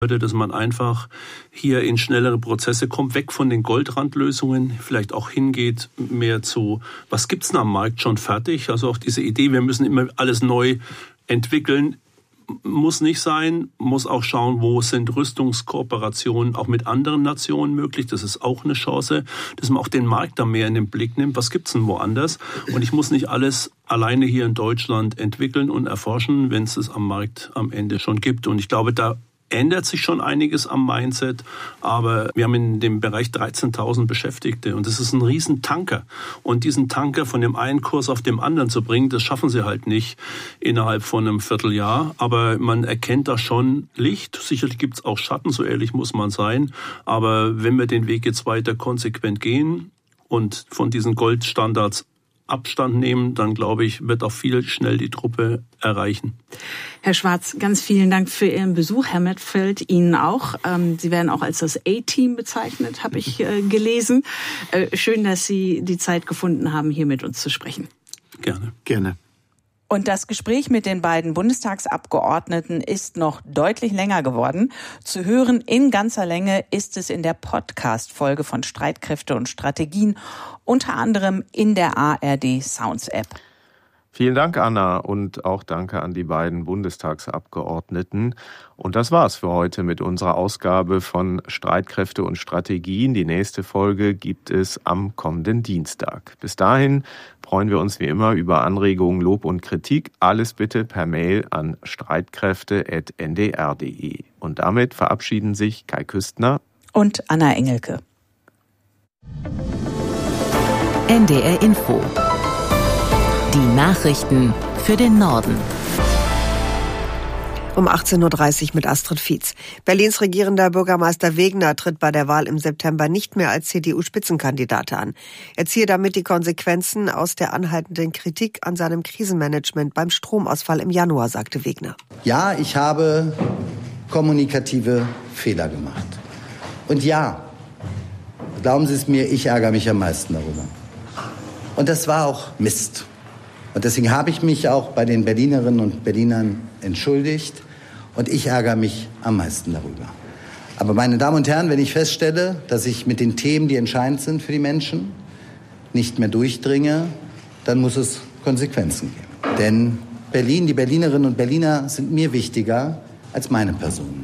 dass man einfach hier in schnellere Prozesse kommt, weg von den Goldrandlösungen, vielleicht auch hingeht mehr zu, was gibt's denn am Markt schon fertig? Also auch diese Idee, wir müssen immer alles neu entwickeln, muss nicht sein, muss auch schauen, wo sind Rüstungskooperationen auch mit anderen Nationen möglich. Das ist auch eine Chance, dass man auch den Markt da mehr in den Blick nimmt. Was gibt's denn woanders? Und ich muss nicht alles alleine hier in Deutschland entwickeln und erforschen, wenn es am Markt am Ende schon gibt. Und ich glaube, da ändert sich schon einiges am Mindset, aber wir haben in dem Bereich 13.000 Beschäftigte und das ist ein riesen Tanker. Und diesen Tanker von dem einen Kurs auf dem anderen zu bringen, das schaffen sie halt nicht innerhalb von einem Vierteljahr. Aber man erkennt da schon Licht. Sicherlich gibt es auch Schatten, so ehrlich muss man sein. Aber wenn wir den Weg jetzt weiter konsequent gehen und von diesen Goldstandards Abstand nehmen, dann glaube ich, wird auch viel schnell die Truppe erreichen. Herr Schwarz, ganz vielen Dank für Ihren Besuch. Herr Medfeld, Ihnen auch. Sie werden auch als das A-Team bezeichnet, habe ich gelesen. Schön, dass Sie die Zeit gefunden haben, hier mit uns zu sprechen. Gerne. Und das Gespräch mit den beiden Bundestagsabgeordneten ist noch deutlich länger geworden. Zu hören in ganzer Länge ist es in der Podcast-Folge von Streitkräfte und Strategien, unter anderem in der ARD Sounds App. Vielen Dank, Anna, und auch danke an die beiden Bundestagsabgeordneten. Und das war's für heute mit unserer Ausgabe von Streitkräfte und Strategien. Die nächste Folge gibt es am kommenden Dienstag. Bis dahin freuen wir uns wie immer über Anregungen, Lob und Kritik. Alles bitte per Mail an streitkräfte@ndr.de. Und damit verabschieden sich Kai Küstner und Anna Engelke. NDR Info. Die Nachrichten für den Norden. Um 18.30 Uhr mit Astrid Fietz. Berlins regierender Bürgermeister Wegner tritt bei der Wahl im September nicht mehr als CDU-Spitzenkandidat an. Er ziehe damit die Konsequenzen aus der anhaltenden Kritik an seinem Krisenmanagement beim Stromausfall im Januar, sagte Wegner. Ja, ich habe kommunikative Fehler gemacht. Und ja, glauben Sie es mir, ich ärgere mich am meisten darüber. Und das war auch Mist. Und deswegen habe ich mich auch bei den Berlinerinnen und Berlinern entschuldigt. Und ich ärgere mich am meisten darüber. Aber meine Damen und Herren, wenn ich feststelle, dass ich mit den Themen, die entscheidend sind für die Menschen, nicht mehr durchdringe, dann muss es Konsequenzen geben. Denn Berlin, die Berlinerinnen und Berliner sind mir wichtiger als meine Person.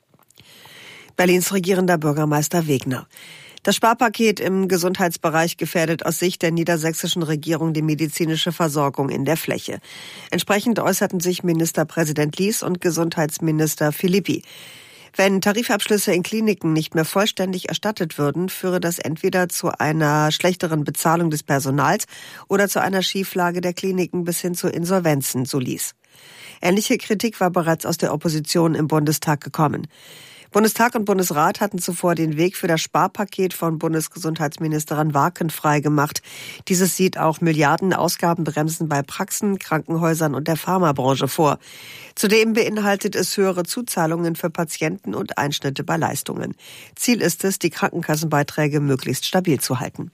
Berlins regierender Bürgermeister Wegner. Das Sparpaket im Gesundheitsbereich gefährdet aus Sicht der niedersächsischen Regierung die medizinische Versorgung in der Fläche. Entsprechend äußerten sich Ministerpräsident Lies und Gesundheitsminister Philippi. Wenn Tarifabschlüsse in Kliniken nicht mehr vollständig erstattet würden, führe das entweder zu einer schlechteren Bezahlung des Personals oder zu einer Schieflage der Kliniken bis hin zu Insolvenzen, so Lies. Ähnliche Kritik war bereits aus der Opposition im Bundestag gekommen. Bundestag und Bundesrat hatten zuvor den Weg für das Sparpaket von Bundesgesundheitsministerin Warken freigemacht. Dieses sieht auch Milliarden Ausgabenbremsen bei Praxen, Krankenhäusern und der Pharmabranche vor. Zudem beinhaltet es höhere Zuzahlungen für Patienten und Einschnitte bei Leistungen. Ziel ist es, die Krankenkassenbeiträge möglichst stabil zu halten.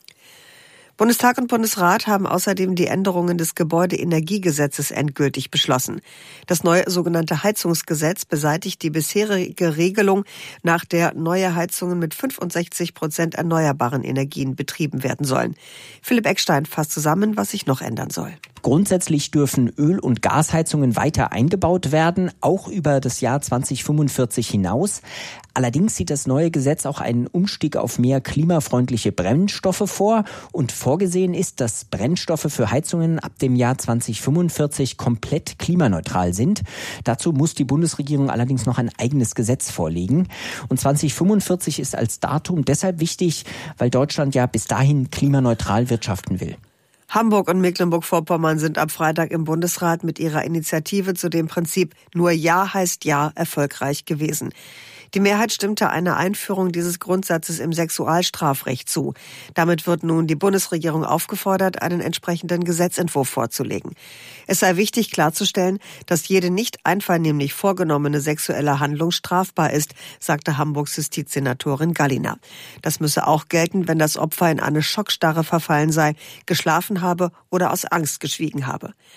Bundestag und Bundesrat haben außerdem die Änderungen des Gebäudeenergiegesetzes endgültig beschlossen. Das neue sogenannte Heizungsgesetz beseitigt die bisherige Regelung, nach der neue Heizungen mit 65% erneuerbaren Energien betrieben werden sollen. Philipp Eckstein fasst zusammen, was sich noch ändern soll. Grundsätzlich dürfen Öl- und Gasheizungen weiter eingebaut werden, auch über das Jahr 2045 hinaus. Allerdings sieht das neue Gesetz auch einen Umstieg auf mehr klimafreundliche Brennstoffe vor und vorgesehen ist, dass Brennstoffe für Heizungen ab dem Jahr 2045 komplett klimaneutral sind. Dazu muss die Bundesregierung allerdings noch ein eigenes Gesetz vorlegen. Und 2045 ist als Datum deshalb wichtig, weil Deutschland ja bis dahin klimaneutral wirtschaften will. Hamburg und Mecklenburg-Vorpommern sind am Freitag im Bundesrat mit ihrer Initiative zu dem Prinzip "Nur Ja heißt Ja" erfolgreich gewesen. Die Mehrheit stimmte einer Einführung dieses Grundsatzes im Sexualstrafrecht zu. Damit wird nun die Bundesregierung aufgefordert, einen entsprechenden Gesetzentwurf vorzulegen. Es sei wichtig klarzustellen, dass jede nicht einvernehmlich vorgenommene sexuelle Handlung strafbar ist, sagte Hamburgs Justizsenatorin Gallina. Das müsse auch gelten, wenn das Opfer in eine Schockstarre verfallen sei, geschlafen habe oder aus Angst geschwiegen habe.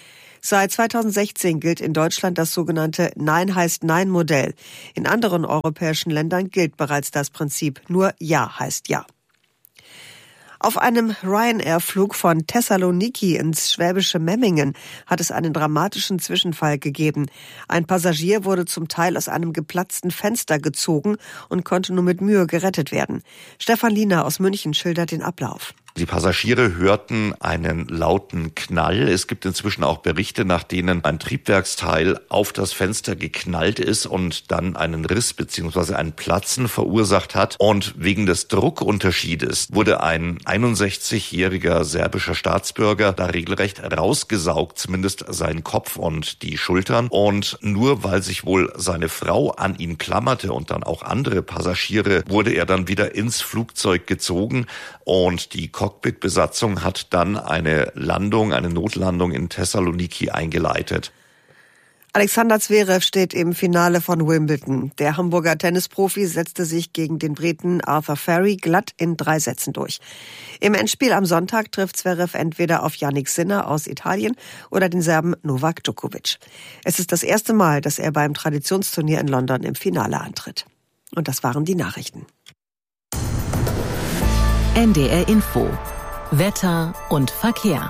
Seit 2016 gilt in Deutschland das sogenannte Nein heißt Nein-Modell. In anderen europäischen Ländern gilt bereits das Prinzip, nur Ja heißt Ja. Auf einem Ryanair-Flug von Thessaloniki ins schwäbische Memmingen hat es einen dramatischen Zwischenfall gegeben. Ein Passagier wurde zum Teil aus einem geplatzten Fenster gezogen und konnte nur mit Mühe gerettet werden. Stefan Liener aus München schildert den Ablauf. Die Passagiere hörten einen lauten Knall. Es gibt inzwischen auch Berichte, nach denen ein Triebwerksteil auf das Fenster geknallt ist und dann einen Riss bzw. ein Platzen verursacht hat. Und wegen des Druckunterschiedes wurde ein 61-jähriger serbischer Staatsbürger da regelrecht rausgesaugt, zumindest sein Kopf und die Schultern. Und nur weil sich wohl seine Frau an ihn klammerte und dann auch andere Passagiere, wurde er dann wieder ins Flugzeug gezogen und die Cockpit-Besatzung hat dann eine Notlandung in Thessaloniki eingeleitet. Alexander Zverev steht im Finale von Wimbledon. Der Hamburger Tennisprofi setzte sich gegen den Briten Arthur Ferry glatt in 3 Sätzen durch. Im Endspiel am Sonntag trifft Zverev entweder auf Jannik Sinner aus Italien oder den Serben Novak Djokovic. Es ist das erste Mal, dass er beim Traditionsturnier in London im Finale antritt. Und das waren die Nachrichten. NDR Info. Wetter und Verkehr.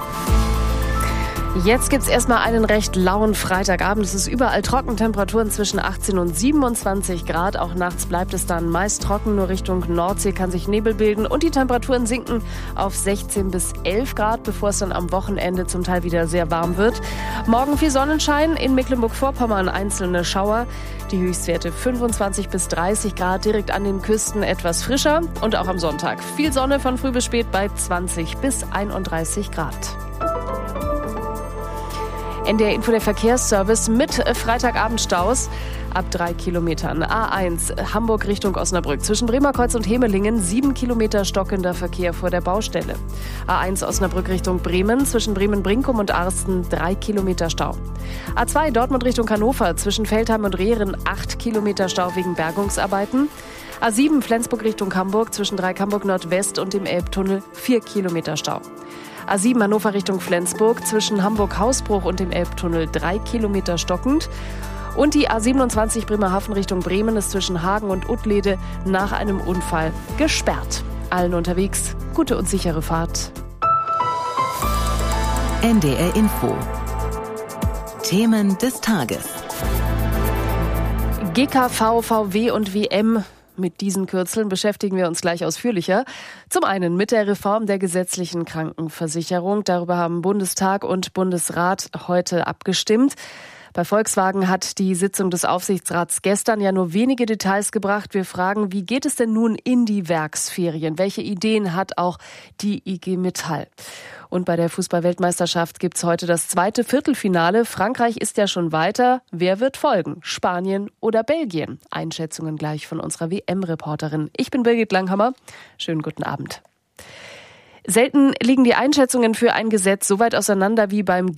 Jetzt gibt's erstmal einen recht lauen Freitagabend. Es ist überall trocken, Temperaturen zwischen 18 und 27 Grad. Auch nachts bleibt es dann meist trocken, nur Richtung Nordsee kann sich Nebel bilden. Und die Temperaturen sinken auf 16 bis 11 Grad, bevor es dann am Wochenende zum Teil wieder sehr warm wird. Morgen viel Sonnenschein, in Mecklenburg-Vorpommern einzelne Schauer. Die Höchstwerte 25 bis 30 Grad, direkt an den Küsten etwas frischer. Und auch am Sonntag viel Sonne von früh bis spät bei 20 bis 31 Grad. NDR Info, der Verkehrsservice mit Freitagabendstaus ab 3 Kilometern. A1 Hamburg Richtung Osnabrück. Zwischen Bremerkreuz und Hemelingen 7 Kilometer stockender Verkehr vor der Baustelle. A1 Osnabrück Richtung Bremen. Zwischen Bremen-Brinkum und Arsten 3 Kilometer Stau. A2 Dortmund Richtung Hannover. Zwischen Feldheim und Rehren 8 Kilometer Stau wegen Bergungsarbeiten. A7 Flensburg Richtung Hamburg. Zwischen Dreieck-Hamburg Nordwest und dem Elbtunnel 4 Kilometer Stau. A7 Hannover Richtung Flensburg, zwischen Hamburg-Hausbruch und dem Elbtunnel 3 Kilometer stockend. Und die A27 Bremerhaven Richtung Bremen ist zwischen Hagen und Uttlede nach einem Unfall gesperrt. Allen unterwegs gute und sichere Fahrt. NDR Info. Themen des Tages. GKV, VW und WM. Mit diesen Kürzeln beschäftigen wir uns gleich ausführlicher. Zum einen mit der Reform der gesetzlichen Krankenversicherung. Darüber haben Bundestag und Bundesrat heute abgestimmt. Bei Volkswagen hat die Sitzung des Aufsichtsrats gestern ja nur wenige Details gebracht. Wir fragen, wie geht es denn nun in die Werksferien? Welche Ideen hat auch die IG Metall? Und bei der Fußball-Weltmeisterschaft gibt's heute das zweite Viertelfinale. Frankreich ist ja schon weiter. Wer wird folgen? Spanien oder Belgien? Einschätzungen gleich von unserer WM-Reporterin. Ich bin Birgit Langhammer. Schönen guten Abend. Selten liegen die Einschätzungen für ein Gesetz so weit auseinander wie beim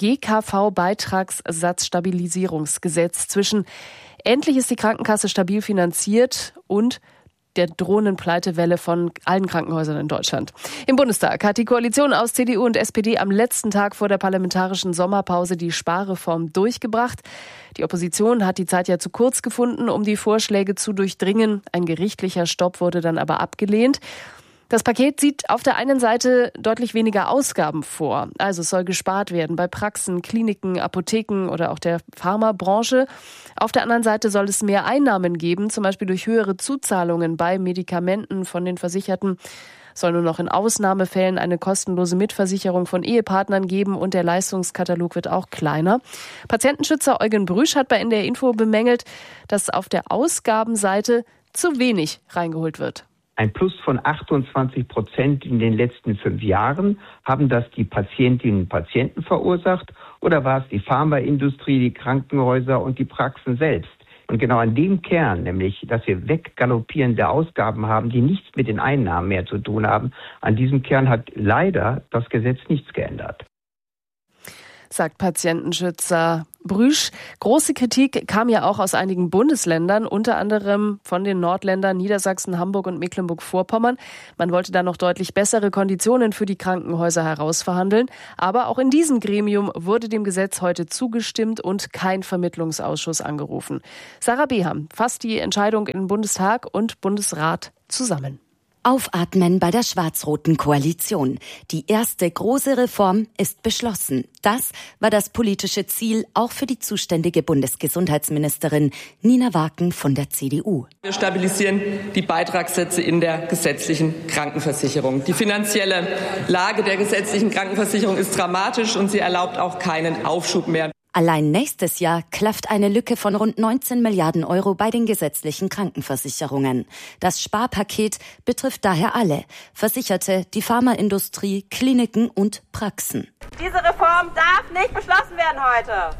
GKV-Beitragssatzstabilisierungsgesetz zwischen endlich ist die Krankenkasse stabil finanziert und der drohenden Pleitewelle von allen Krankenhäusern in Deutschland. Im Bundestag hat die Koalition aus CDU und SPD am letzten Tag vor der parlamentarischen Sommerpause die Sparreform durchgebracht. Die Opposition hat die Zeit ja zu kurz gefunden, um die Vorschläge zu durchdringen. Ein gerichtlicher Stopp wurde dann aber abgelehnt. Das Paket sieht auf der einen Seite deutlich weniger Ausgaben vor. Also es soll gespart werden bei Praxen, Kliniken, Apotheken oder auch der Pharmabranche. Auf der anderen Seite soll es mehr Einnahmen geben, zum Beispiel durch höhere Zuzahlungen bei Medikamenten von den Versicherten. Es soll nur noch in Ausnahmefällen eine kostenlose Mitversicherung von Ehepartnern geben und der Leistungskatalog wird auch kleiner. Patientenschützer Eugen Brüsch hat bei NDR Info bemängelt, dass auf der Ausgabenseite zu wenig reingeholt wird. Ein Plus von 28% in den letzten 5 Jahren. Haben das die Patientinnen und Patienten verursacht oder war es die Pharmaindustrie, die Krankenhäuser und die Praxen selbst? Und genau an dem Kern, nämlich, dass wir weggaloppierende Ausgaben haben, die nichts mit den Einnahmen mehr zu tun haben, an diesem Kern hat leider das Gesetz nichts geändert. Sagt Patientenschützer Brüsch, große Kritik kam ja auch aus einigen Bundesländern, unter anderem von den Nordländern Niedersachsen, Hamburg und Mecklenburg-Vorpommern. Man wollte da noch deutlich bessere Konditionen für die Krankenhäuser herausverhandeln. Aber auch in diesem Gremium wurde dem Gesetz heute zugestimmt und kein Vermittlungsausschuss angerufen. Sarah Beham fasst die Entscheidung in Bundestag und Bundesrat zusammen. Aufatmen bei der schwarz-roten Koalition. Die erste große Reform ist beschlossen. Das war das politische Ziel auch für die zuständige Bundesgesundheitsministerin Nina Waken von der CDU. Wir stabilisieren die Beitragssätze in der gesetzlichen Krankenversicherung. Die finanzielle Lage der gesetzlichen Krankenversicherung ist dramatisch und sie erlaubt auch keinen Aufschub mehr. Allein nächstes Jahr klafft eine Lücke von rund 19 Milliarden Euro bei den gesetzlichen Krankenversicherungen. Das Sparpaket betrifft daher alle: Versicherte, die Pharmaindustrie, Kliniken und Praxen. Diese Reform darf nicht beschlossen werden heute.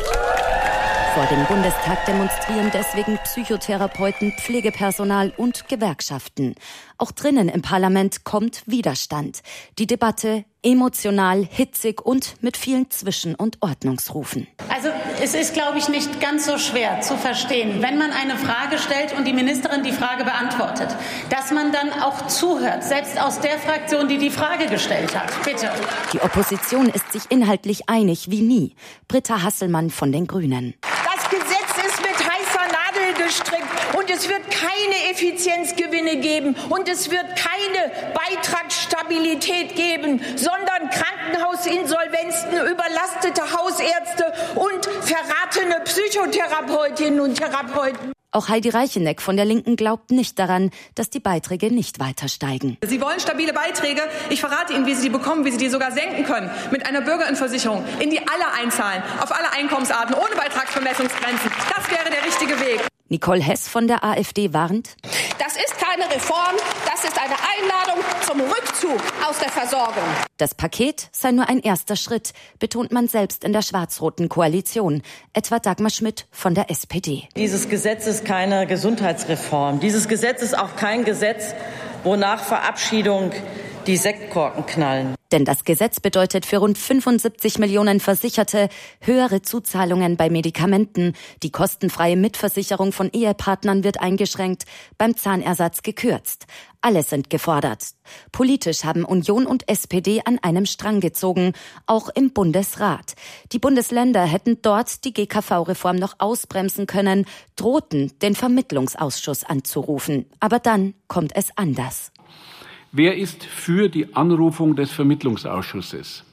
Vor dem Bundestag demonstrieren deswegen Psychotherapeuten, Pflegepersonal und Gewerkschaften. Auch drinnen im Parlament kommt Widerstand. Die Debatte emotional, hitzig und mit vielen Zwischen- und Ordnungsrufen. Also es ist, glaube ich, nicht ganz so schwer zu verstehen, wenn man eine Frage stellt und die Ministerin die Frage beantwortet, dass man dann auch zuhört, selbst aus der Fraktion, die die Frage gestellt hat. Bitte. Die Opposition ist sich inhaltlich einig wie nie. Britta Hasselmann von den Grünen. Das Gesetz ist mit heißer Nadel gestrickt und es wird keine Effizienzgewinne geben und es wird keine Beitragsstabilität geben, sondern Krankenhausinsolvenzen, überlastete Hausärzte und verratene Psychotherapeutinnen und Therapeuten. Auch Heidi Reicheneck von der Linken glaubt nicht daran, dass die Beiträge nicht weiter steigen. Sie wollen stabile Beiträge. Ich verrate Ihnen, wie Sie die bekommen, wie Sie die sogar senken können. Mit einer Bürgerinnenversicherung, in die alle einzahlen, auf alle Einkommensarten, ohne Beitragsbemessungsgrenzen. Das wäre der richtige Weg. Nicole Hess von der AfD warnt: Das ist keine Reform, das ist eine Einladung zum Rückzug aus der Versorgung. Das Paket sei nur ein erster Schritt, betont man selbst in der schwarz-roten Koalition, etwa Dagmar Schmidt von der SPD. Dieses Gesetz ist keine Gesundheitsreform. Dieses Gesetz ist auch kein Gesetz, wo nach Verabschiedung die Sektkorken knallen. Denn das Gesetz bedeutet für rund 75 Millionen Versicherte höhere Zuzahlungen bei Medikamenten. Die kostenfreie Mitversicherung von Ehepartnern wird eingeschränkt, beim Zahnersatz gekürzt. Alle sind gefordert. Politisch haben Union und SPD an einem Strang gezogen, auch im Bundesrat. Die Bundesländer hätten dort die GKV-Reform noch ausbremsen können, drohten, den Vermittlungsausschuss anzurufen. Aber dann kommt es anders. Wer ist für die Anrufung des Vermittlungsausschusses?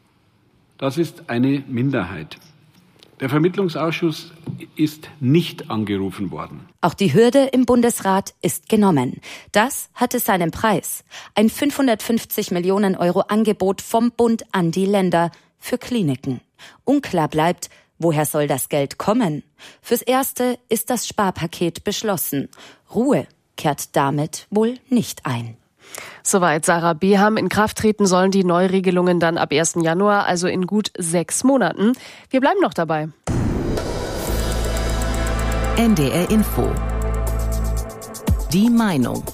Das ist eine Minderheit. Der Vermittlungsausschuss ist nicht angerufen worden. Auch die Hürde im Bundesrat ist genommen. Das hatte seinen Preis. Ein 550 Millionen Euro Angebot vom Bund an die Länder für Kliniken. Unklar bleibt, woher soll das Geld kommen? Fürs Erste ist das Sparpaket beschlossen. Ruhe kehrt damit wohl nicht ein. Soweit Sarah Beham. In Kraft treten sollen die Neuregelungen dann ab 1. Januar, also in gut 6 Monaten. Wir bleiben noch dabei. NDR Info. Die Meinung.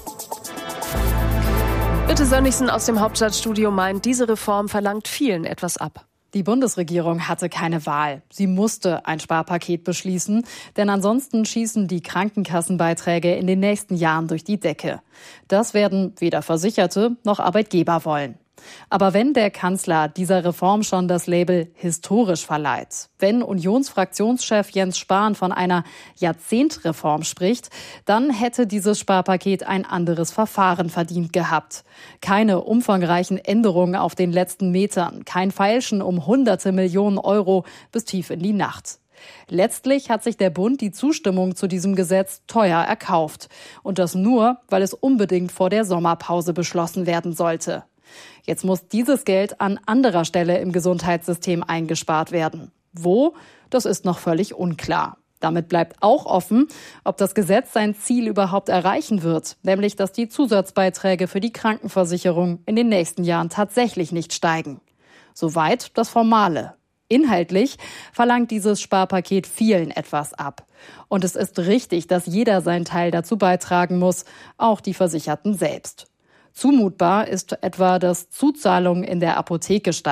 Birte Sönnigsen aus dem Hauptstadtstudio meint, diese Reform verlangt vielen etwas ab. Die Bundesregierung hatte keine Wahl. Sie musste ein Sparpaket beschließen, denn ansonsten schießen die Krankenkassenbeiträge in den nächsten Jahren durch die Decke. Das werden weder Versicherte noch Arbeitgeber wollen. Aber wenn der Kanzler dieser Reform schon das Label historisch verleiht, wenn Unionsfraktionschef Jens Spahn von einer Jahrzehntreform spricht, dann hätte dieses Sparpaket ein anderes Verfahren verdient gehabt. Keine umfangreichen Änderungen auf den letzten Metern, kein Feilschen um hunderte Millionen Euro bis tief in die Nacht. Letztlich hat sich der Bund die Zustimmung zu diesem Gesetz teuer erkauft. Und das nur, weil es unbedingt vor der Sommerpause beschlossen werden sollte. Jetzt muss dieses Geld an anderer Stelle im Gesundheitssystem eingespart werden. Wo? Das ist noch völlig unklar. Damit bleibt auch offen, ob das Gesetz sein Ziel überhaupt erreichen wird, nämlich dass die Zusatzbeiträge für die Krankenversicherung in den nächsten Jahren tatsächlich nicht steigen. Soweit das Formale. Inhaltlich verlangt dieses Sparpaket vielen etwas ab. Und es ist richtig, dass jeder seinen Teil dazu beitragen muss, auch die Versicherten selbst. Zumutbar ist etwa, dass Zuzahlungen in der Apotheke steigen.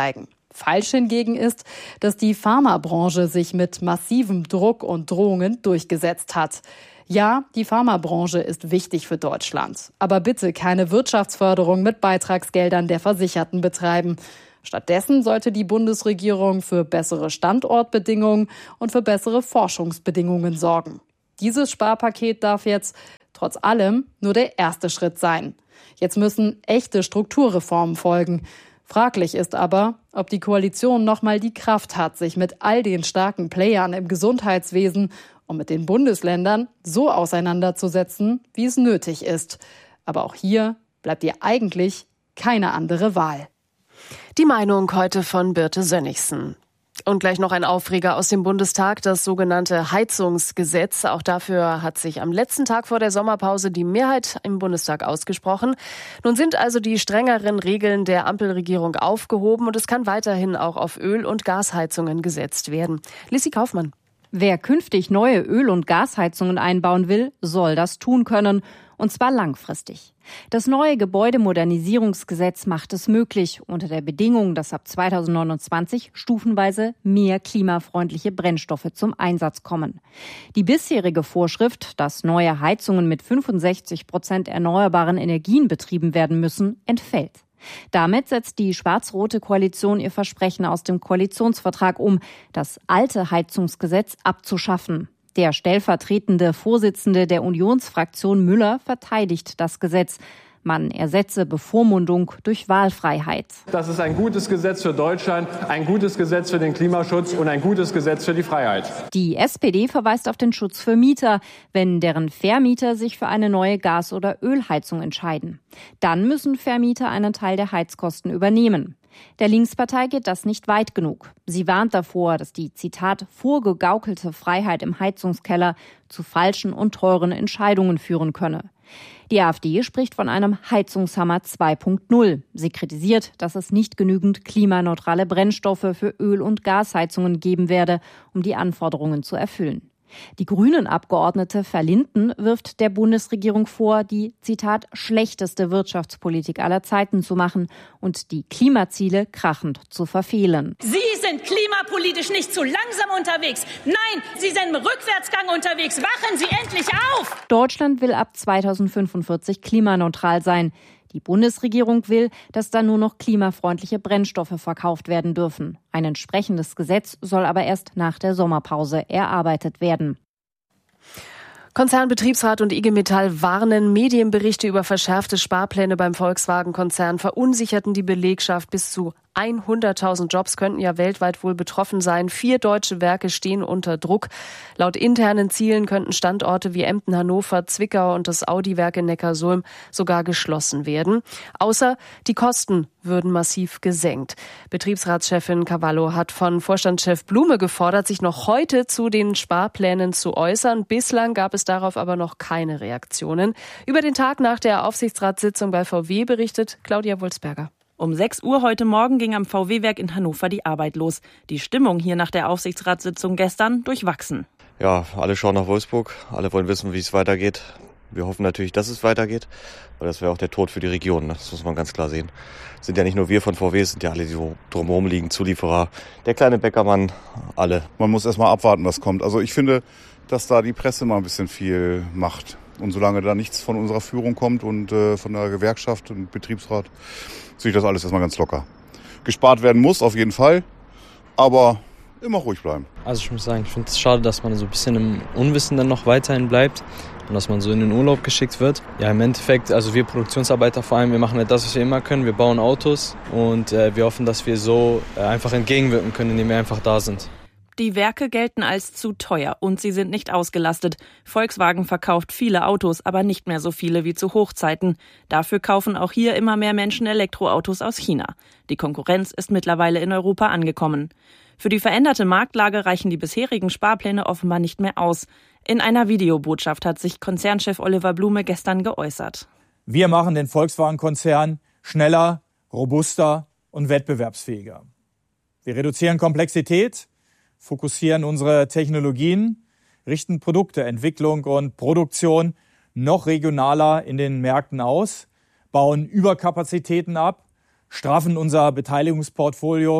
Falsch hingegen ist, dass die Pharmabranche sich mit massivem Druck und Drohungen durchgesetzt hat. Ja, die Pharmabranche ist wichtig für Deutschland. Aber bitte keine Wirtschaftsförderung mit Beitragsgeldern der Versicherten betreiben. Stattdessen sollte die Bundesregierung für bessere Standortbedingungen und für bessere Forschungsbedingungen sorgen. Dieses Sparpaket darf jetzt, trotz allem, nur der erste Schritt sein. Jetzt müssen echte Strukturreformen folgen. Fraglich ist aber, ob die Koalition nochmal die Kraft hat, sich mit all den starken Playern im Gesundheitswesen und mit den Bundesländern so auseinanderzusetzen, wie es nötig ist. Aber auch hier bleibt ihr eigentlich keine andere Wahl. Die Meinung heute von Birte Sönnigsen. Und gleich noch ein Aufreger aus dem Bundestag, das sogenannte Heizungsgesetz. Auch dafür hat sich am letzten Tag vor der Sommerpause die Mehrheit im Bundestag ausgesprochen. Nun sind also die strengeren Regeln der Ampelregierung aufgehoben und es kann weiterhin auch auf Öl- und Gasheizungen gesetzt werden. Lissi Kaufmann. Wer künftig neue Öl- und Gasheizungen einbauen will, soll das tun können. Und zwar langfristig. Das neue Gebäudemodernisierungsgesetz macht es möglich, unter der Bedingung, dass ab 2029 stufenweise mehr klimafreundliche Brennstoffe zum Einsatz kommen. Die bisherige Vorschrift, dass neue Heizungen mit 65% erneuerbaren Energien betrieben werden müssen, entfällt. Damit setzt die schwarz-rote Koalition ihr Versprechen aus dem Koalitionsvertrag um, das alte Heizungsgesetz abzuschaffen. Der stellvertretende Vorsitzende der Unionsfraktion Müller verteidigt das Gesetz. Man ersetze Bevormundung durch Wahlfreiheit. Das ist ein gutes Gesetz für Deutschland, ein gutes Gesetz für den Klimaschutz und ein gutes Gesetz für die Freiheit. Die SPD verweist auf den Schutz für Mieter, wenn deren Vermieter sich für eine neue Gas- oder Ölheizung entscheiden. Dann müssen Vermieter einen Teil der Heizkosten übernehmen. Der Linkspartei geht das nicht weit genug. Sie warnt davor, dass die, Zitat, vorgegaukelte Freiheit im Heizungskeller zu falschen und teuren Entscheidungen führen könne. Die AfD spricht von einem Heizungshammer 2.0. Sie kritisiert, dass es nicht genügend klimaneutrale Brennstoffe für Öl- und Gasheizungen geben werde, um die Anforderungen zu erfüllen. Die Grünen-Abgeordnete Verlinden wirft der Bundesregierung vor, die, Zitat, schlechteste Wirtschaftspolitik aller Zeiten zu machen und die Klimaziele krachend zu verfehlen. Sie sind klimapolitisch nicht zu langsam unterwegs. Nein, Sie sind im Rückwärtsgang unterwegs. Wachen Sie endlich auf! Deutschland will ab 2045 klimaneutral sein. Die Bundesregierung will, dass dann nur noch klimafreundliche Brennstoffe verkauft werden dürfen. Ein entsprechendes Gesetz soll aber erst nach der Sommerpause erarbeitet werden. Konzernbetriebsrat und IG Metall warnen. Medienberichte über verschärfte Sparpläne beim Volkswagen-Konzern verunsicherten die Belegschaft. Bis zu 100.000 Jobs könnten ja weltweit wohl betroffen sein. 4 deutsche Werke stehen unter Druck. Laut internen Zielen könnten Standorte wie Emden, Hannover, Zwickau und das Audi-Werk in Neckarsulm sogar geschlossen werden. Außer die Kosten würden massiv gesenkt. Betriebsratschefin Cavallo hat von Vorstandschef Blume gefordert, sich noch heute zu den Sparplänen zu äußern. Bislang gab es darauf aber noch keine Reaktionen. Über den Tag nach der Aufsichtsratssitzung bei VW berichtet Claudia Wulsberger. Um 6 Uhr heute Morgen ging am VW-Werk in Hannover die Arbeit los. Die Stimmung hier nach der Aufsichtsratssitzung gestern durchwachsen. Ja, alle schauen nach Wolfsburg. Alle wollen wissen, wie es weitergeht. Wir hoffen natürlich, dass es weitergeht, weil das wäre auch der Tod für die Region. Das muss man ganz klar sehen. Es sind ja nicht nur wir von VW, es sind ja alle, die so drumherum liegen, Zulieferer, der kleine Bäckermann, alle. Man muss erst mal abwarten, was kommt. Also ich finde, dass da die Presse mal ein bisschen viel macht. Und solange da nichts von unserer Führung kommt und von der Gewerkschaft und Betriebsrat, sehe ich das alles erstmal ganz locker. Gespart werden muss auf jeden Fall, aber immer ruhig bleiben. Also ich muss sagen, ich finde es schade, dass man so ein bisschen im Unwissen dann noch weiterhin bleibt und dass man so in den Urlaub geschickt wird. Ja, im Endeffekt, also wir Produktionsarbeiter vor allem, wir machen halt das, was wir immer können. Wir bauen Autos und wir hoffen, dass wir so einfach entgegenwirken können, indem wir einfach da sind. Die Werke gelten als zu teuer und sie sind nicht ausgelastet. Volkswagen verkauft viele Autos, aber nicht mehr so viele wie zu Hochzeiten. Dafür kaufen auch hier immer mehr Menschen Elektroautos aus China. Die Konkurrenz ist mittlerweile in Europa angekommen. Für die veränderte Marktlage reichen die bisherigen Sparpläne offenbar nicht mehr aus. In einer Videobotschaft hat sich Konzernchef Oliver Blume gestern geäußert. Wir machen den Volkswagen-Konzern schneller, robuster und wettbewerbsfähiger. Wir reduzieren Komplexität, fokussieren unsere Technologien, richten Produkte, Entwicklung und Produktion noch regionaler in den Märkten aus, bauen Überkapazitäten ab, straffen unser Beteiligungsportfolio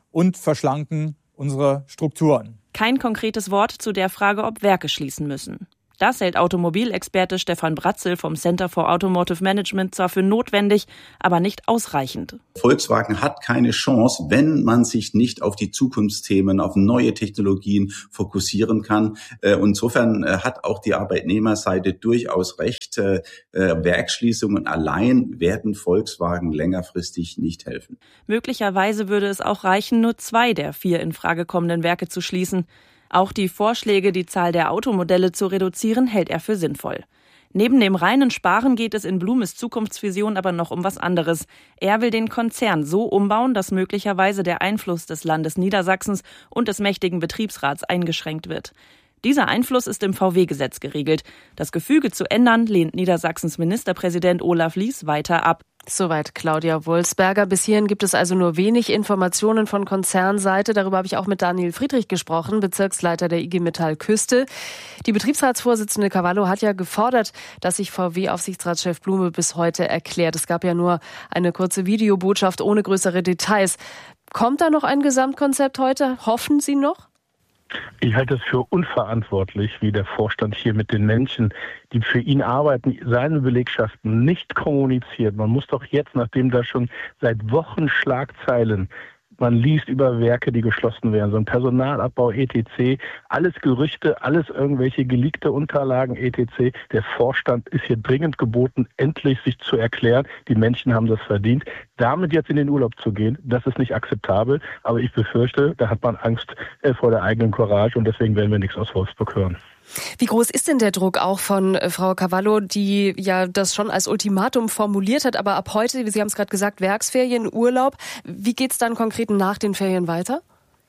und verschlanken unsere Strukturen. Kein konkretes Wort zu der Frage, ob Werke schließen müssen. Das hält Automobilexperte Stefan Bratzel vom Center for Automotive Management zwar für notwendig, aber nicht ausreichend. Volkswagen hat keine Chance, wenn man sich nicht auf die Zukunftsthemen, auf neue Technologien fokussieren kann. Insofern hat auch die Arbeitnehmerseite durchaus recht. Werksschließungen allein werden Volkswagen längerfristig nicht helfen. Möglicherweise würde es auch reichen, nur 2 der 4 in Frage kommenden Werke zu schließen. Auch die Vorschläge, die Zahl der Automodelle zu reduzieren, hält er für sinnvoll. Neben dem reinen Sparen geht es in Blumes Zukunftsvision aber noch um was anderes. Er will den Konzern so umbauen, dass möglicherweise der Einfluss des Landes Niedersachsens und des mächtigen Betriebsrats eingeschränkt wird. Dieser Einfluss ist im VW-Gesetz geregelt. Das Gefüge zu ändern, lehnt Niedersachsens Ministerpräsident Olaf Lies weiter ab. Soweit Claudia Wulsberger. Bis hierhin gibt es also nur wenig Informationen von Konzernseite. Darüber habe ich auch mit Daniel Friedrich gesprochen, Bezirksleiter der IG Metall Küste. Die Betriebsratsvorsitzende Cavallo hat ja gefordert, dass sich VW-Aufsichtsratschef Blume bis heute erklärt. Es gab ja nur eine kurze Videobotschaft ohne größere Details. Kommt da noch ein Gesamtkonzept heute? Hoffen Sie noch? Ich halte es für unverantwortlich, wie der Vorstand hier mit den Menschen, die für ihn arbeiten, seine Belegschaften nicht kommuniziert. Man muss doch jetzt, nachdem da schon seit Wochen Schlagzeilen man liest über Werke, die geschlossen werden, so ein Personalabbau etc., alles Gerüchte, alles irgendwelche geleakte Unterlagen etc. Der Vorstand ist hier dringend geboten, endlich sich zu erklären. Die Menschen haben das verdient. Damit jetzt in den Urlaub zu gehen, das ist nicht akzeptabel. Aber ich befürchte, da hat man Angst vor der eigenen Courage und deswegen werden wir nichts aus Wolfsburg hören. Wie groß ist denn der Druck auch von Frau Cavallo, die ja das schon als Ultimatum formuliert hat, aber ab heute, Sie haben es gerade gesagt, Werksferien, Urlaub. Wie geht es dann konkret nach den Ferien weiter?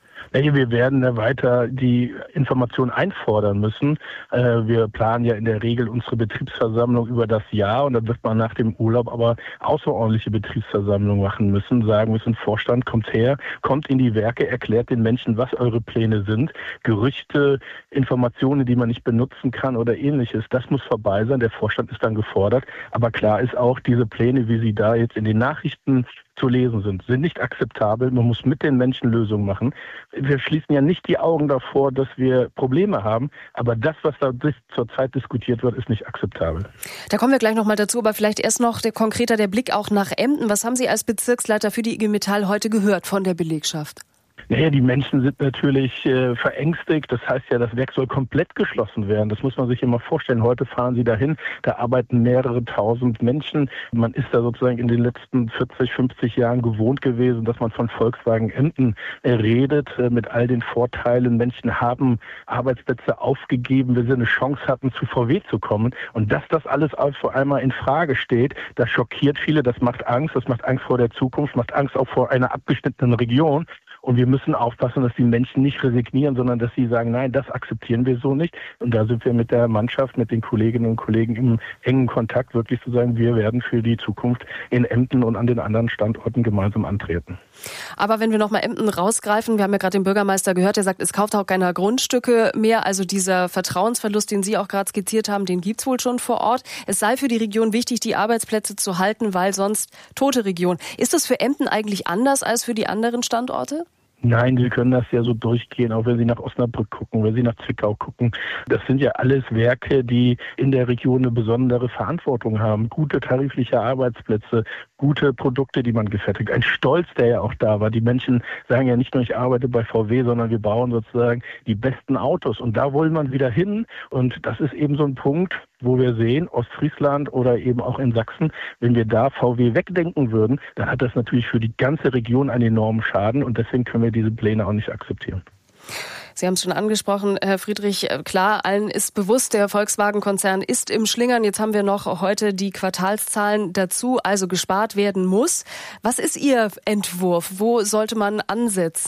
Wir werden weiter die Informationen einfordern müssen. Wir planen ja in der Regel unsere Betriebsversammlung über das Jahr und dann wird man nach dem Urlaub aber außerordentliche Betriebsversammlung machen müssen, sagen müssen, Vorstand, kommt her, kommt in die Werke, erklärt den Menschen, was eure Pläne sind. Gerüchte, Informationen, die man nicht benutzen kann oder ähnliches, das muss vorbei sein. Der Vorstand ist dann gefordert. Aber klar ist auch, diese Pläne, wie sie da jetzt in den Nachrichten zu lesen sind nicht akzeptabel. Man muss mit den Menschen Lösungen machen. Wir schließen ja nicht die Augen davor, dass wir Probleme haben, aber das, was da zurzeit diskutiert wird, ist nicht akzeptabel. Da kommen wir gleich nochmal dazu, aber vielleicht erst noch konkreter der Blick auch nach Emden. Was haben Sie als Bezirksleiter für die IG Metall heute gehört von der Belegschaft? Naja, die Menschen sind natürlich verängstigt. Das heißt ja, das Werk soll komplett geschlossen werden. Das muss man sich immer vorstellen. Heute fahren sie dahin, da arbeiten mehrere tausend Menschen. Man ist da sozusagen in den letzten 40, 50 Jahren gewohnt gewesen, dass man von Volkswagen Emden redet, mit all den Vorteilen. Menschen haben Arbeitsplätze aufgegeben, wenn sie eine Chance hatten, zu VW zu kommen. Und dass das alles vor einmal in Frage steht, das schockiert viele, das macht Angst. Das macht Angst vor der Zukunft, macht Angst auch vor einer abgeschnittenen Region. Und wir müssen aufpassen, dass die Menschen nicht resignieren, sondern dass sie sagen, nein, das akzeptieren wir so nicht. Und da sind wir mit der Mannschaft, mit den Kolleginnen und Kollegen im engen Kontakt, wirklich zu sagen, wir werden für die Zukunft in Emden und an den anderen Standorten gemeinsam antreten. Aber wenn wir nochmal Emden rausgreifen, wir haben ja gerade den Bürgermeister gehört, der sagt, es kauft auch keiner Grundstücke mehr. Also dieser Vertrauensverlust, den Sie auch gerade skizziert haben, den gibt's wohl schon vor Ort. Es sei für die Region wichtig, die Arbeitsplätze zu halten, weil sonst tote Region. Ist das für Emden eigentlich anders als für die anderen Standorte? Nein, Sie können das ja so durchgehen, auch wenn Sie nach Osnabrück gucken, wenn Sie nach Zwickau gucken. Das sind ja alles Werke, die in der Region eine besondere Verantwortung haben. Gute tarifliche Arbeitsplätze, gute Produkte, die man gefertigt. Ein Stolz, der ja auch da war. Die Menschen sagen ja nicht nur, ich arbeite bei VW, sondern wir bauen sozusagen die besten Autos. Und da wollen wir wieder hin. Und das ist eben so ein Punkt, wo wir sehen, Ostfriesland oder eben auch in Sachsen, wenn wir da VW wegdenken würden, dann hat das natürlich für die ganze Region einen enormen Schaden und deswegen können wir diese Pläne auch nicht akzeptieren. Sie haben es schon angesprochen, Herr Friedrich. Klar, allen ist bewusst, der Volkswagen-Konzern ist im Schlingern. Jetzt haben wir noch heute die Quartalszahlen dazu, also gespart werden muss. Was ist Ihr Entwurf? Wo sollte man ansetzen?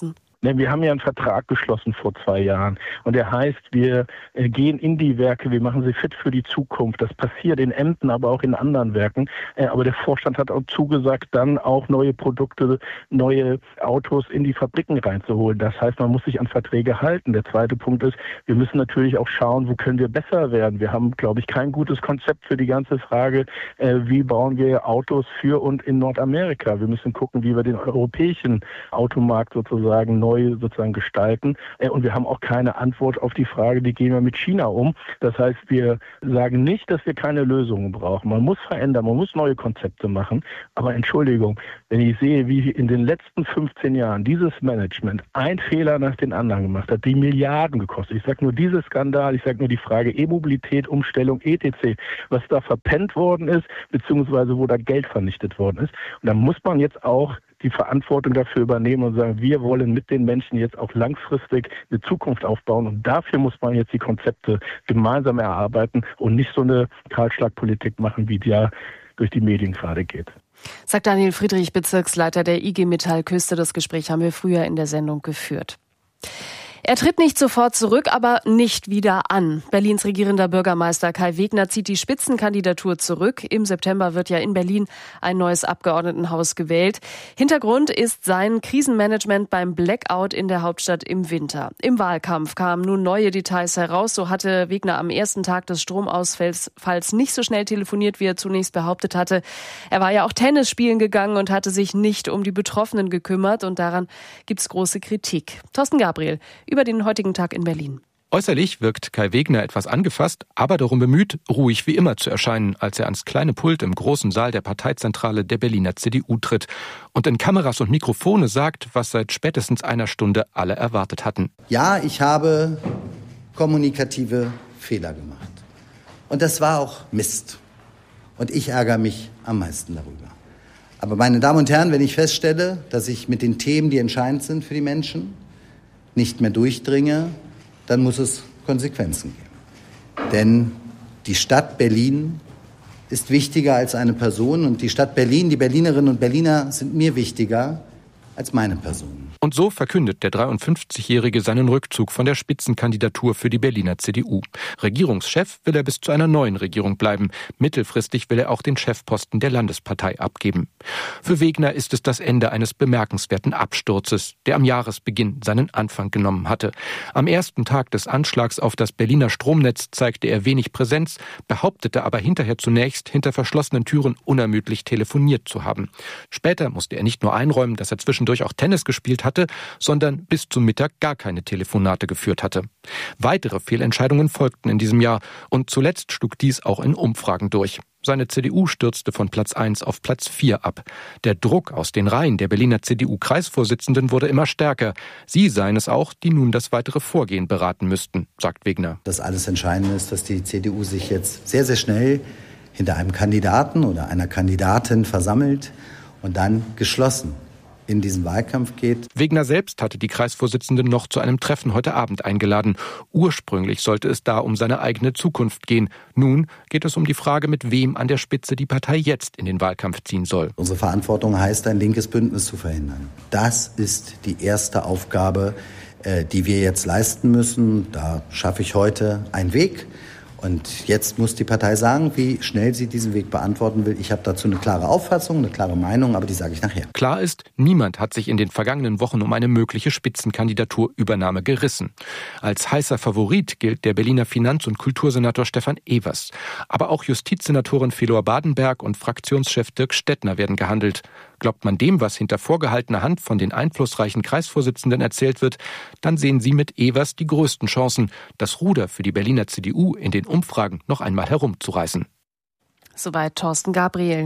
Wir haben ja einen Vertrag geschlossen vor 2 Jahren und der heißt, wir gehen in die Werke, wir machen sie fit für die Zukunft. Das passiert in Emden, aber auch in anderen Werken. Aber der Vorstand hat auch zugesagt, dann auch neue Produkte, neue Autos in die Fabriken reinzuholen. Das heißt, man muss sich an Verträge halten. Der zweite Punkt ist, wir müssen natürlich auch schauen, wo können wir besser werden. Wir haben, glaube ich, kein gutes Konzept für die ganze Frage, wie bauen wir Autos für und in Nordamerika. Wir müssen gucken, wie wir den europäischen Automarkt sozusagen neu gestalten. Und wir haben auch keine Antwort auf die Frage, wie gehen wir mit China um. Das heißt, wir sagen nicht, dass wir keine Lösungen brauchen. Man muss verändern, man muss neue Konzepte machen. Aber Entschuldigung, wenn ich sehe, wie in den letzten 15 Jahren dieses Management ein Fehler nach den anderen gemacht hat, die Milliarden gekostet. Ich sage nur diese Skandal, ich sage nur die Frage E-Mobilität, Umstellung, etc., was da verpennt worden ist, beziehungsweise wo da Geld vernichtet worden ist. Und da muss man jetzt auch die Verantwortung dafür übernehmen und sagen, wir wollen mit den Menschen jetzt auch langfristig eine Zukunft aufbauen und dafür muss man jetzt die Konzepte gemeinsam erarbeiten und nicht so eine Kahlschlagpolitik machen, wie die ja durch die Medien gerade geht. Sagt Daniel Friedrich, Bezirksleiter der IG Metall Küste. Das Gespräch haben wir früher in der Sendung geführt. Er tritt nicht sofort zurück, aber nicht wieder an. Berlins regierender Bürgermeister Kai Wegner zieht die Spitzenkandidatur zurück. Im September wird ja in Berlin ein neues Abgeordnetenhaus gewählt. Hintergrund ist sein Krisenmanagement beim Blackout in der Hauptstadt im Winter. Im Wahlkampf kamen nun neue Details heraus. So hatte Wegner am ersten Tag des Stromausfalls nicht so schnell telefoniert, wie er zunächst behauptet hatte. Er war ja auch Tennis spielen gegangen und hatte sich nicht um die Betroffenen gekümmert. Und daran gibt's große Kritik. Thorsten Gabriel über den heutigen Tag in Berlin. Äußerlich wirkt Kai Wegner etwas angefasst, aber darum bemüht, ruhig wie immer zu erscheinen, als er ans kleine Pult im großen Saal der Parteizentrale der Berliner CDU tritt und in Kameras und Mikrofone sagt, was seit spätestens einer Stunde alle erwartet hatten. Ja, ich habe kommunikative Fehler gemacht. Und das war auch Mist. Und ich ärgere mich am meisten darüber. Aber meine Damen und Herren, wenn ich feststelle, dass ich mit den Themen, die entscheidend sind für die Menschen, nicht mehr durchdringe, dann muss es Konsequenzen geben. Denn die Stadt Berlin ist wichtiger als eine Person und die Stadt Berlin, die Berlinerinnen und Berliner sind mir wichtiger als meine Person. Und so verkündet der 53-Jährige seinen Rückzug von der Spitzenkandidatur für die Berliner CDU. Regierungschef will er bis zu einer neuen Regierung bleiben. Mittelfristig will er auch den Chefposten der Landespartei abgeben. Für Wegner ist es das Ende eines bemerkenswerten Absturzes, der am Jahresbeginn seinen Anfang genommen hatte. Am ersten Tag des Anschlags auf das Berliner Stromnetz zeigte er wenig Präsenz, behauptete aber hinterher zunächst, hinter verschlossenen Türen unermüdlich telefoniert zu haben. Später musste er nicht nur einräumen, dass er zwischendurch auch Tennis gespielt hatte, sondern bis zum Mittag gar keine Telefonate geführt hatte. Weitere Fehlentscheidungen folgten in diesem Jahr und zuletzt schlug dies auch in Umfragen durch. Seine CDU stürzte von Platz 1 auf Platz 4 ab. Der Druck aus den Reihen der Berliner CDU-Kreisvorsitzenden wurde immer stärker. Sie seien es auch, die nun das weitere Vorgehen beraten müssten, sagt Wegner. Das alles Entscheidende ist, dass die CDU sich jetzt sehr, sehr schnell hinter einem Kandidaten oder einer Kandidatin versammelt und dann geschlossen in diesen Wahlkampf geht. Wegner selbst hatte die Kreisvorsitzenden noch zu einem Treffen heute Abend eingeladen. Ursprünglich sollte es da um seine eigene Zukunft gehen. Nun geht es um die Frage, mit wem an der Spitze die Partei jetzt in den Wahlkampf ziehen soll. Unsere Verantwortung heißt, ein linkes Bündnis zu verhindern. Das ist die erste Aufgabe, die wir jetzt leisten müssen. Da schaffe ich heute einen Weg. Und jetzt muss die Partei sagen, wie schnell sie diesen Weg beantworten will. Ich habe dazu eine klare Auffassung, eine klare Meinung, aber die sage ich nachher. Klar ist, niemand hat sich in den vergangenen Wochen um eine mögliche Spitzenkandidaturübernahme gerissen. Als heißer Favorit gilt der Berliner Finanz- und Kultursenator Stefan Evers. Aber auch Justizsenatorin Felor Badenberg und Fraktionschef Dirk Stettner werden gehandelt. Glaubt man dem, was hinter vorgehaltener Hand von den einflussreichen Kreisvorsitzenden erzählt wird, dann sehen sie mit Evers die größten Chancen, das Ruder für die Berliner CDU in den Umfragen noch einmal herumzureißen. Soweit Thorsten Gabriel.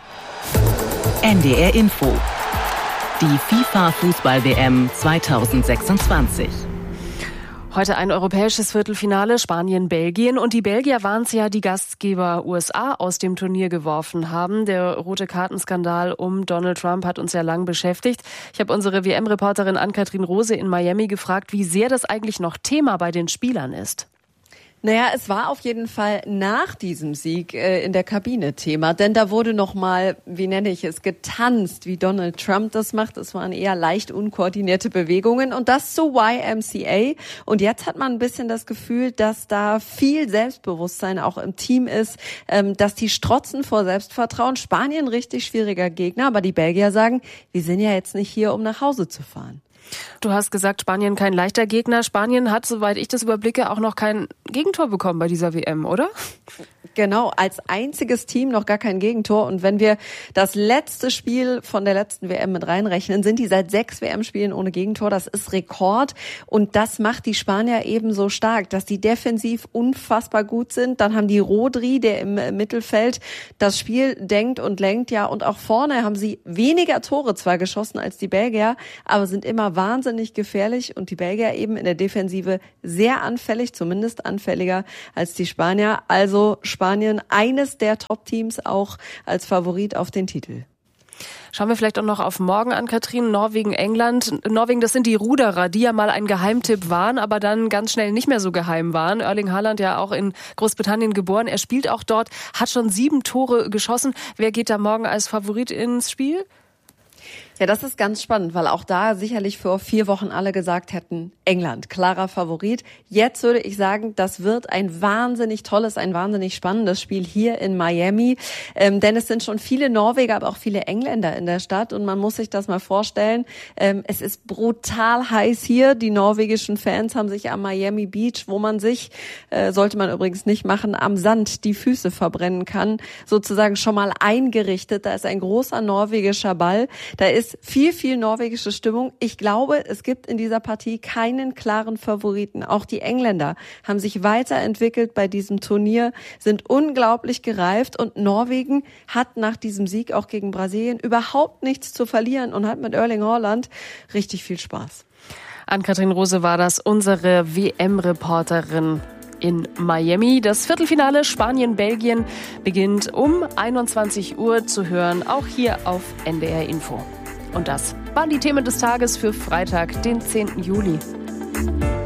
NDR Info. Die FIFA-Fußball-WM 2026. Heute ein europäisches Viertelfinale, Spanien-Belgien. Und die Belgier waren es ja, die Gastgeber USA aus dem Turnier geworfen haben. Der rote Kartenskandal um Donald Trump hat uns ja lang beschäftigt. Ich habe unsere WM-Reporterin Ann-Kathrin Rose in Miami gefragt, wie sehr das eigentlich noch Thema bei den Spielern ist. Naja, es war auf jeden Fall nach diesem Sieg in der Kabine Thema, denn da wurde nochmal, wie nenne ich es, getanzt, wie Donald Trump das macht. Es waren eher leicht unkoordinierte Bewegungen und das zur YMCA. Und jetzt hat man ein bisschen das Gefühl, dass da viel Selbstbewusstsein auch im Team ist, dass die strotzen vor Selbstvertrauen. Spanien richtig schwieriger Gegner, aber die Belgier sagen, wir sind ja jetzt nicht hier, um nach Hause zu fahren. Du hast gesagt, Spanien kein leichter Gegner. Spanien hat, soweit ich das überblicke, auch noch kein Gegentor bekommen bei dieser WM, oder? Genau, als einziges Team noch gar kein Gegentor. Und wenn wir das letzte Spiel von der letzten WM mit reinrechnen, sind die seit 6 WM-Spielen ohne Gegentor. Das ist Rekord. Und das macht die Spanier eben so stark, dass die defensiv unfassbar gut sind. Dann haben die Rodri, der im Mittelfeld das Spiel denkt und lenkt. Ja, und auch vorne haben sie weniger Tore zwar geschossen als die Belgier, aber sind immer wahnsinnig gefährlich. Und die Belgier eben in der Defensive sehr anfällig, zumindest anfälliger als die Spanier. Also Spanien eines der Top-Teams auch als Favorit auf den Titel. Schauen wir vielleicht auch noch auf morgen an, Katrin. Norwegen, England. Norwegen, das sind die Ruderer, die ja mal ein Geheimtipp waren, aber dann ganz schnell nicht mehr so geheim waren. Erling Haaland ja auch in Großbritannien geboren. Er spielt auch dort, hat schon 7 Tore geschossen. Wer geht da morgen als Favorit ins Spiel? Ja, das ist ganz spannend, weil auch da sicherlich vor 4 Wochen alle gesagt hätten, England, klarer Favorit. Jetzt würde ich sagen, das wird ein wahnsinnig tolles, ein wahnsinnig spannendes Spiel hier in Miami. Denn es sind schon viele Norweger, aber auch viele Engländer in der Stadt. Und man muss sich das mal vorstellen. Es ist brutal heiß hier. Die norwegischen Fans haben sich am Miami Beach, wo man sich, sollte man übrigens nicht machen, am Sand die Füße verbrennen kann, sozusagen schon mal eingerichtet. Da ist ein großer norwegischer Ball. Da ist viel norwegische Stimmung. Ich glaube, es gibt in dieser Partie keinen klaren Favoriten. Auch die Engländer haben sich weiterentwickelt bei diesem Turnier, sind unglaublich gereift und Norwegen hat nach diesem Sieg auch gegen Brasilien überhaupt nichts zu verlieren und hat mit Erling Haaland richtig viel Spaß. Ann-Kathrin Rose war das, unsere WM-Reporterin in Miami. Das Viertelfinale Spanien-Belgien beginnt um 21 Uhr zu hören, auch hier auf NDR Info. Und das waren die Themen des Tages für Freitag, den 10. Juli.